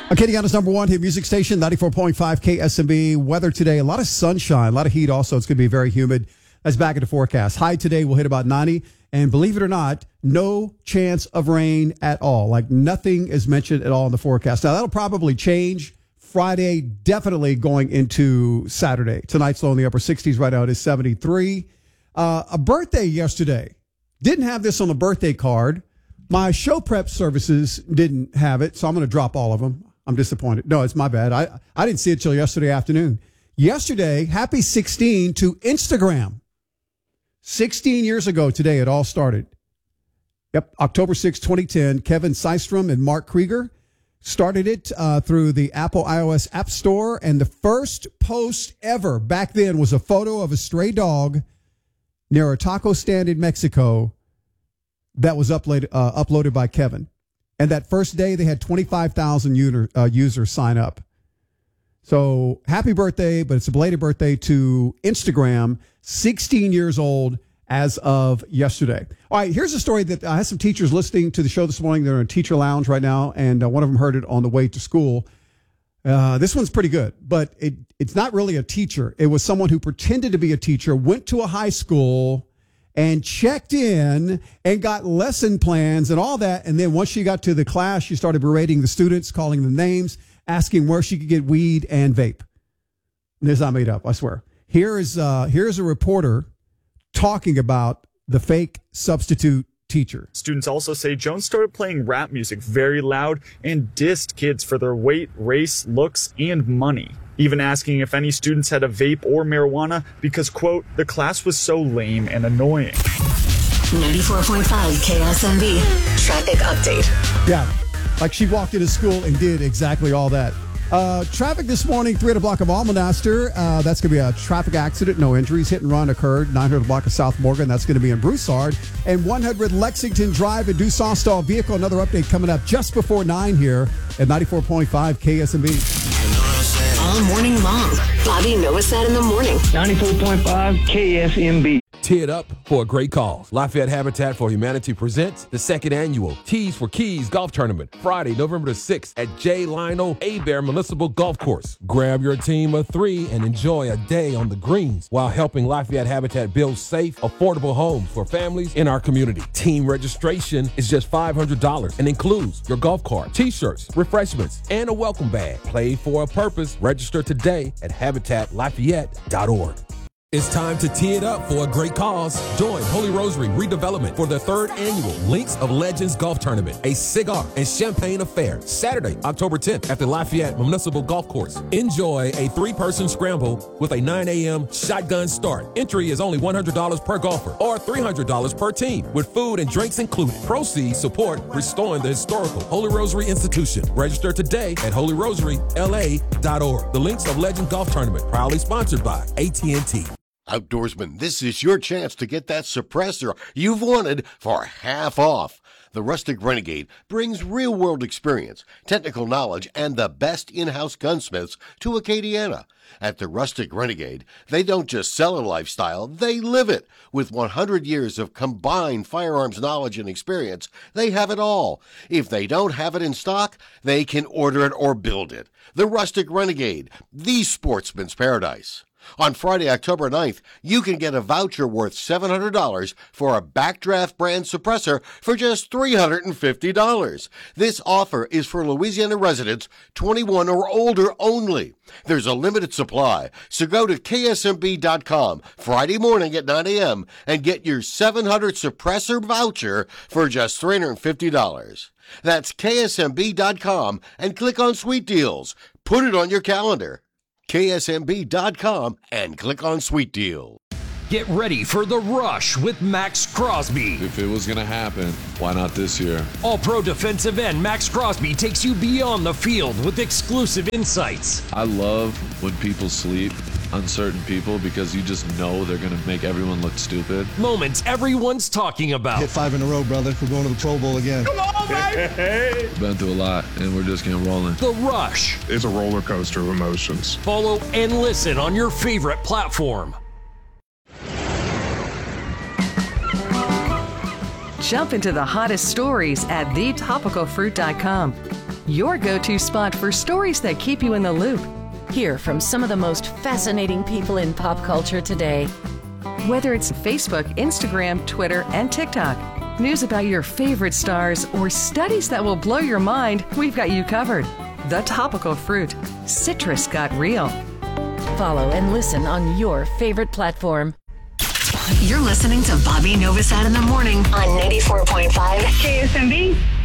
Acadiana's number one hit music station, 94.5 KSMB. Weather today, a lot of sunshine, a lot of heat also. It's going to be very humid. That's back in the forecast. High today will hit about 90. And believe it or not, no chance of rain at all. Like nothing is mentioned at all in the forecast. Now, that'll probably change Friday, definitely going into Saturday. Tonight's low in the upper 60s. Right now it is 73. A birthday yesterday. Didn't have this on the birthday card. My show prep services didn't have it, so I'm going to drop all of them. I'm disappointed. No, it's my bad. I didn't see it till yesterday afternoon. Yesterday, happy 16 to Instagram. 16 years ago today, it all started. Yep, October 6, 2010, Kevin Systrom and Mark Krieger started it through the Apple iOS App Store. And the first post ever back then was a photo of a stray dog near a taco stand in Mexico that was uploaded by Kevin. And that first day, they had 25,000 users sign up. So happy birthday, but it's a belated birthday to Instagram, 16 years old as of yesterday. All right, here's a story that I had some teachers listening to the show this morning. They're in a teacher lounge right now, and one of them heard it on the way to school. This one's pretty good, but it's not really a teacher. It was someone who pretended to be a teacher, went to a high school, and checked in and got lesson plans and all that. And then once she got to the class, she started berating the students, calling them names, asking where she could get weed and vape. This is not made up, I swear. Here's a reporter talking about the fake substitute teacher. Students also say Jones started playing rap music very loud and dissed kids for their weight, race, looks, and money. Even asking if any students had a vape or marijuana because, quote, the class was so lame and annoying. 94.5 KSMB traffic update. Yeah, like she walked into school and did exactly all that. Traffic this morning, 300 block of Almonaster. That's going to be a traffic accident. No injuries. Hit and run occurred. 900 block of South Morgan. That's going to be in Broussard. And 100 Lexington Drive in Dusau. Stall vehicle. Another update coming up just before 9 here at 94.5 KSMB. All morning long. Bobby Novosad in the morning. 94.5 KSMB. Tee it up for a great cause. Lafayette Habitat for Humanity presents the second annual Tees for Keys Golf Tournament, Friday, November the 6th at J. Lionel Hebert Municipal Golf Course. Grab your team of 3 and enjoy a day on the greens while helping Lafayette Habitat build safe, affordable homes for families in our community. Team registration is just $500 and includes your golf cart, t-shirts, refreshments, and a welcome bag. Play for a purpose. Register today at habitatlafayette.org. It's time to tee it up for a great cause. Join Holy Rosary Redevelopment for their 3rd annual Links of Legends Golf Tournament, a cigar and champagne affair, Saturday, October 10th at the Lafayette Municipal Golf Course. Enjoy a 3-person scramble with a 9 a.m. shotgun start. Entry is only $100 per golfer or $300 per team with food and drinks included. Proceeds support restoring the historical Holy Rosary Institution. Register today at holyrosary.la.org. The Links of Legends Golf Tournament, proudly sponsored by AT&T. Outdoorsman, this is your chance to get that suppressor you've wanted for half off. The Rustic Renegade brings real-world experience, technical knowledge, and the best in-house gunsmiths to Acadiana. At the Rustic Renegade, they don't just sell a lifestyle, they live it. With 100 years of combined firearms knowledge and experience, they have it all. If they don't have it in stock, they can order it or build it. The Rustic Renegade, the sportsman's paradise. On Friday, October 9th, you can get a voucher worth $700 for a Backdraft brand suppressor for just $350. This offer is for Louisiana residents 21 or older only. There's a limited supply, so go to ksmb.com Friday morning at 9 a.m. and get your 700 suppressor voucher for just $350. That's ksmb.com and click on Sweet Deals. Put it on your calendar. ksmb.com and click on Sweet Deal. Get ready for The Rush with Max Crosby. If it was going to happen, why not this year? All-pro defensive end Max Crosby takes you beyond the field with exclusive insights. I love when people sleep on certain people because you just know they're going to make everyone look stupid. Moments everyone's talking about. Hit 5 in a row, brother. We're going to the Pro Bowl again. Come on, baby! Been through a lot, and we're just getting rolling. The Rush. It's a roller coaster of emotions. Follow and listen on your favorite platform. Jump into the hottest stories at thetopicalfruit.com. your go-to spot for stories that keep you in the loop. Hear from some of the most fascinating people in pop culture today. Whether it's Facebook, Instagram, Twitter, and TikTok, news about your favorite stars, or studies that will blow your mind, we've got you covered. The Topical Fruit. Citrus got real. Follow and listen on your favorite platform. You're listening to Bobby Novosad in the morning on 94.5 KSMB.